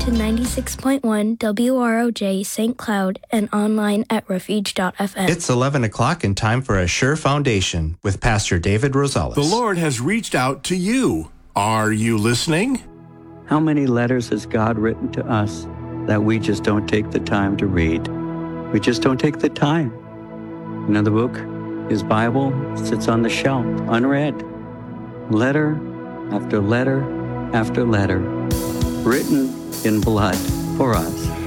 to 96.1 WROJ St. Cloud and online at refuge.fm. It's 11 o'clock and time for A Sure Foundation with Pastor David Rosales. The Lord has reached out to you. Are you listening? How many letters has God written to us that we just don't take the time to read? We just don't take the time. Another book, his Bible, sits on the shelf, unread. Letter after letter after letter, written in blood for us.